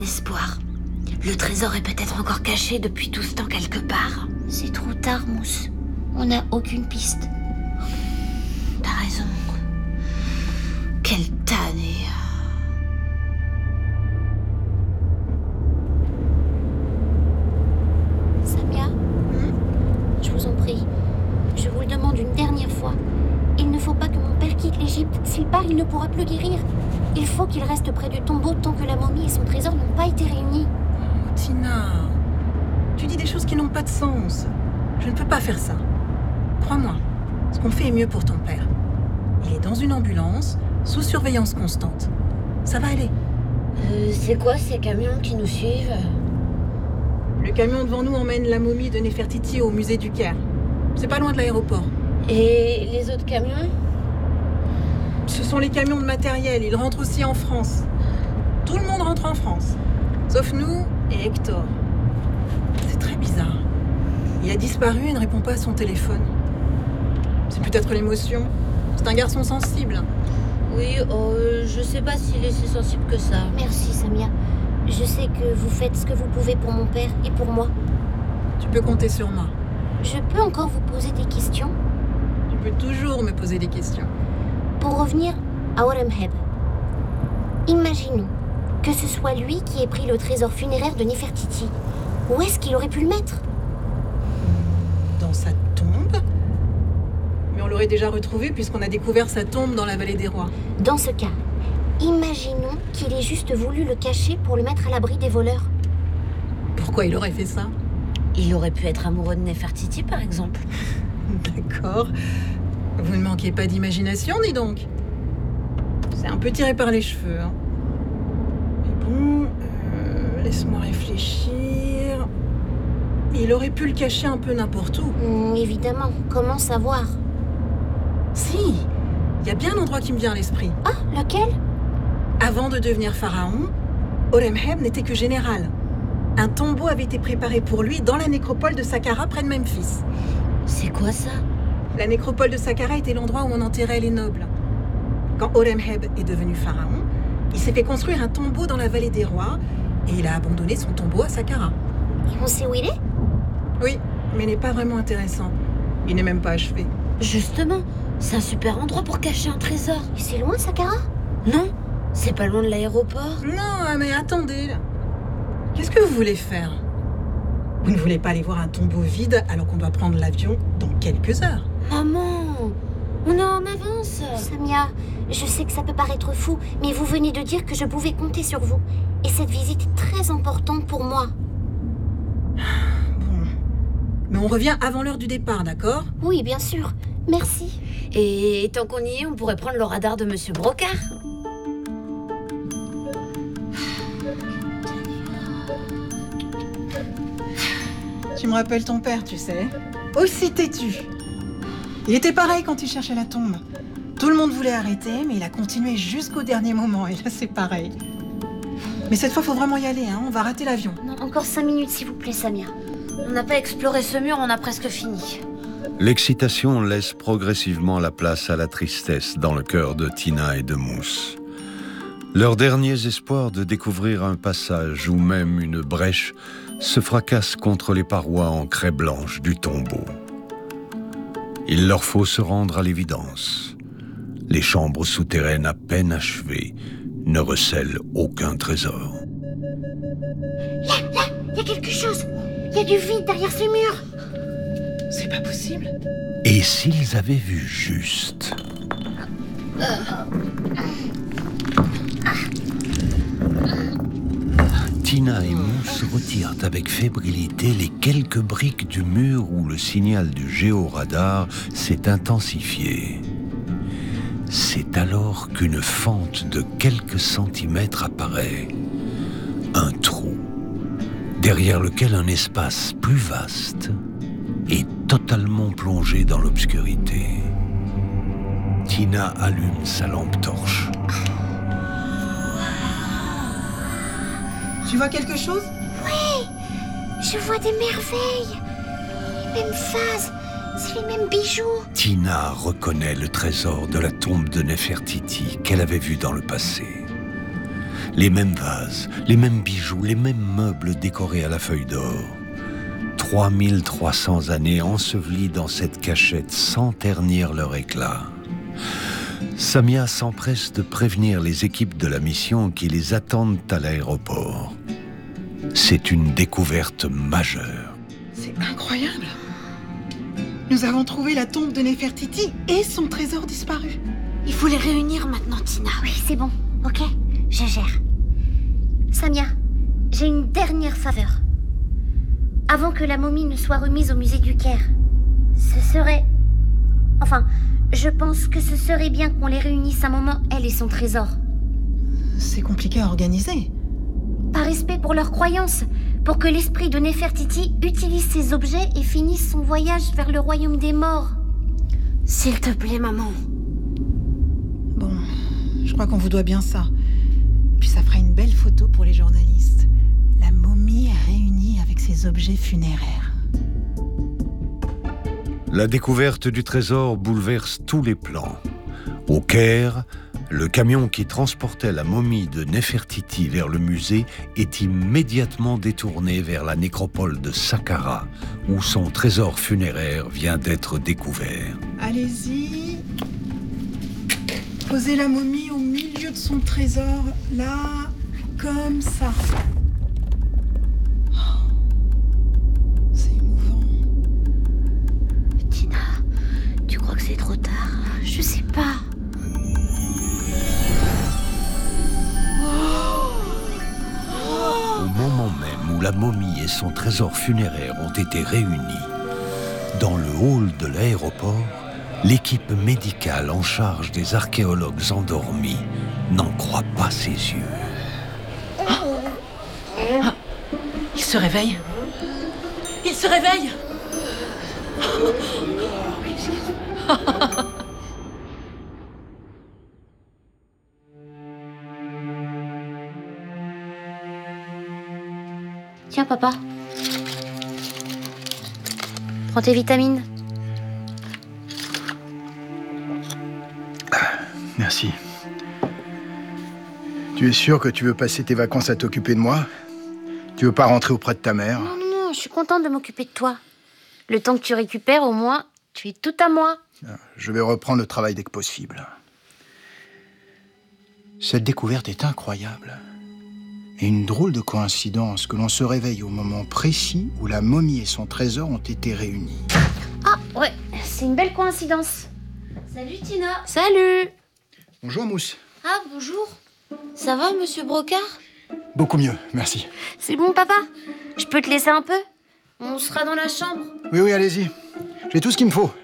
Espoir. Le trésor est peut-être encore caché depuis tout ce temps quelque part. C'est trop tard, Mousse. On n'a aucune piste. T'as raison. Quelle tannée. Samia, je vous en prie. Je vous le demande une dernière fois. Il ne faut pas que mon père quitte l'Égypte. S'il part, il ne pourra plus guérir. Il faut qu'il reste près du tombeau tant que la momie et son trésor n'ont pas été réunis. Oh, Tina, tu dis des choses qui n'ont pas de sens. Je ne peux pas faire ça. Crois-moi, ce qu'on fait est mieux pour ton père. Il est dans une ambulance, sous surveillance constante. Ça va aller. C'est quoi ces camions qui nous suivent? Le camion devant nous emmène la momie de Néfertiti au musée du Caire. C'est pas loin de l'aéroport. Et les autres camions? Ce sont les camions de matériel, ils rentrent aussi en France. Tout le monde rentre en France. Sauf nous et Hector. C'est très bizarre. Il a disparu et ne répond pas à son téléphone. C'est peut-être l'émotion. C'est un garçon sensible. Oui, je sais pas s'il est si sensible que ça. Merci, Samia. Je sais que vous faites ce que vous pouvez pour mon père et pour moi. Tu peux compter sur moi. Je peux encore vous poser des questions? Tu peux toujours me poser des questions. Pour revenir à Horemheb, imaginons que ce soit lui qui ait pris le trésor funéraire de Néfertiti. Où est-ce qu'il aurait pu le mettre? Dans sa tombe? Mais on l'aurait déjà retrouvé puisqu'on a découvert sa tombe dans la vallée des rois. Dans ce cas, imaginons qu'il ait juste voulu le cacher pour le mettre à l'abri des voleurs. Pourquoi il aurait fait ça? Il aurait pu être amoureux de Néfertiti, par exemple. D'accord. Vous ne manquez pas d'imagination, dis donc. C'est un peu tiré par les cheveux, hein. Mais bon, laisse-moi réfléchir. Il aurait pu le cacher un peu n'importe où. Évidemment, comment savoir? Si, il y a bien un endroit qui me vient à l'esprit. Ah, lequel? Avant de devenir pharaon, Horemheb n'était que général. Un tombeau avait été préparé pour lui dans la nécropole de Saqqara près de Memphis. C'est quoi ça? La nécropole de Saqqara était l'endroit où on enterrait les nobles. Quand Horemheb est devenu pharaon, il s'est fait construire un tombeau dans la vallée des rois et il a abandonné son tombeau à Saqqara. Et on sait où il est? Oui, mais il n'est pas vraiment intéressant. Il n'est même pas achevé. Justement, c'est un super endroit pour cacher un trésor. Et c'est loin, Saqqara? Non, c'est pas loin de l'aéroport. Non, mais attendez là. Qu'est-ce que vous voulez faire? Vous ne voulez pas aller voir un tombeau vide alors qu'on doit prendre l'avion dans quelques heures? Maman, on est en avance. Samia, je sais que ça peut paraître fou, mais vous venez de dire que je pouvais compter sur vous. Et cette visite est très importante pour moi. Bon. Mais on revient avant l'heure du départ, d'accord? Oui, bien sûr. Merci. Et tant qu'on y est, on pourrait prendre le radar de Monsieur Brocard. Tu me rappelles ton père, tu sais. Aussi têtu. Il était pareil quand il cherchait la tombe. Tout le monde voulait arrêter, mais il a continué jusqu'au dernier moment. Et là, c'est pareil. Mais cette fois, faut vraiment y aller, hein. On va rater l'avion. Non, encore 5 minutes, s'il vous plaît, Samia. On n'a pas exploré ce mur, on a presque fini. L'excitation laisse progressivement la place à la tristesse dans le cœur de Tina et de Mousse. Leurs derniers espoirs de découvrir un passage ou même une brèche se fracassent contre les parois en craie blanche du tombeau. Il leur faut se rendre à l'évidence. Les chambres souterraines à peine achevées ne recèlent aucun trésor. Là, il y a quelque chose. Il y a du vide derrière ces murs. C'est pas possible. Et s'ils avaient vu juste? Tina et Mousse retirent avec fébrilité les quelques briques du mur où le signal du géoradar s'est intensifié. C'est alors qu'une fente de quelques centimètres apparaît. Un trou, derrière lequel un espace plus vaste est totalement plongé dans l'obscurité. Tina allume sa lampe torche. Tu vois quelque chose? Oui, je vois des merveilles. Les mêmes vases, c'est les mêmes bijoux. Tina reconnaît le trésor de la tombe de Néfertiti qu'elle avait vu dans le passé. Les mêmes vases, les mêmes bijoux, les mêmes meubles décorés à la feuille d'or. 3300 années ensevelies dans cette cachette sans ternir leur éclat. Samia s'empresse de prévenir les équipes de la mission qui les attendent à l'aéroport. C'est une découverte majeure. C'est incroyable. Nous avons trouvé la tombe de Néfertiti et son trésor disparu. Il faut les réunir maintenant, Tina. Oui, c'est bon, ok, je gère. Samia, j'ai une dernière faveur. Avant que la momie ne soit remise au musée du Caire, ce serait... Enfin, je pense que ce serait bien qu'on les réunisse un moment, elle et son trésor. C'est compliqué à organiser. Par respect pour leurs croyances, pour que l'esprit de Néfertiti utilise ces objets et finisse son voyage vers le royaume des morts. S'il te plaît, maman. Bon, je crois qu'on vous doit bien ça. Puis ça fera une belle photo pour les journalistes. La momie réunie avec ses objets funéraires. La découverte du trésor bouleverse tous les plans. Au Caire, le camion qui transportait la momie de Néfertiti vers le musée est immédiatement détourné vers la nécropole de Saqqara, où son trésor funéraire vient d'être découvert. Allez-y. Posez la momie au milieu de son trésor, là, comme ça. Oh, c'est émouvant. Tina, tu crois que c'est trop tard? Je sais pas. Au moment même où la momie et son trésor funéraire ont été réunis, dans le hall de l'aéroport, l'équipe médicale en charge des archéologues endormis n'en croit pas ses yeux. Il se réveille. Il se réveille. Tiens, papa. Prends tes vitamines. Merci. Tu es sûr que tu veux passer tes vacances à t'occuper de moi? Tu veux pas rentrer auprès de ta mère? Non, je suis contente de m'occuper de toi. Le temps que tu récupères, au moins, tu es tout à moi. Je vais reprendre le travail dès que possible. Cette découverte est incroyable. Et une drôle de coïncidence que l'on se réveille au moment précis où la momie et son trésor ont été réunis. Ah, ouais, c'est une belle coïncidence. Salut, Tina. Salut. Bonjour, Mousse. Ah, bonjour. Ça va, monsieur Brocard? Beaucoup mieux, merci. C'est bon, papa? Je peux te laisser un peu? On sera dans la chambre. Oui, allez-y. J'ai tout ce qu'il me faut.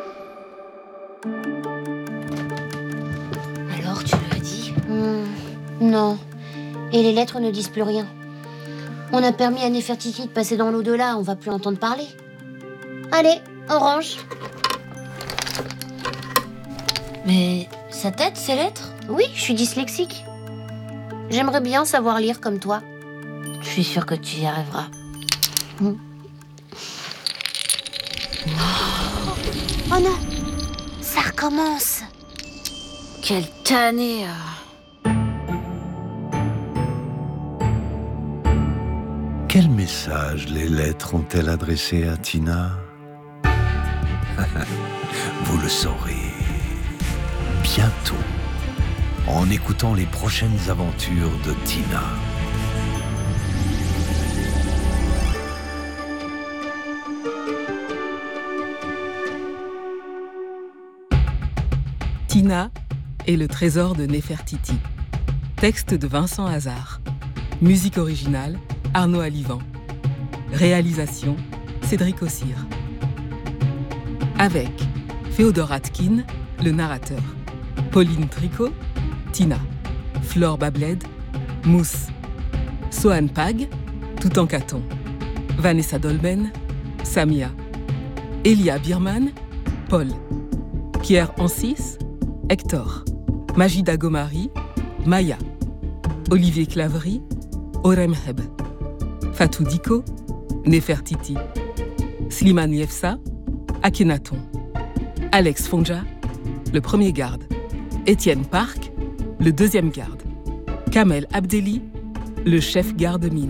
Alors, tu lui as dit? Non. Et les lettres ne disent plus rien. On a permis à Néfertiti de passer dans l'au-delà, on va plus entendre parler. Allez, on range. Mais ça t'aide, ces lettres? Oui, je suis dyslexique. J'aimerais bien savoir lire comme toi. Je suis sûre que tu y arriveras. Oh non, ça recommence. Quelle tannée. Quel message les lettres ont-elles adressé à Tina? Vous le saurez bientôt en écoutant les prochaines aventures de Tina. Tina et le trésor de Néfertiti. Texte de Vincent Hazard. Musique originale, Arnaud Alivan. Réalisation, Cédric Ossir. Avec Féodor Atkin, le narrateur. Pauline Tricot, Tina. Flore Babled, Mousse. Sohan Pag, Toutankhaton. Vanessa Dolben, Samia. Elia Birman, Paul. Pierre Ancis, Hector. Majida Gomari, Maya. Olivier Claverie, Oremheb. Fatou Diko, Néfertiti. Slimane Yefsa, Akhenaton. Alex Fonja, le premier garde. Étienne Park, le deuxième garde. Kamel Abdelli, le chef garde-mine.